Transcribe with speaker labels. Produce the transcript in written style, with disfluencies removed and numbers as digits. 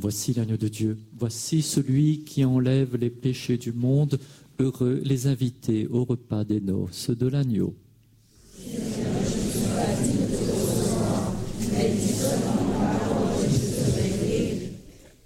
Speaker 1: Voici l'agneau de Dieu, voici celui qui enlève les péchés du monde. Heureux les invités au repas des noces de l'agneau.
Speaker 2: Je ne suis pas digne de ton sang, mais dis seulement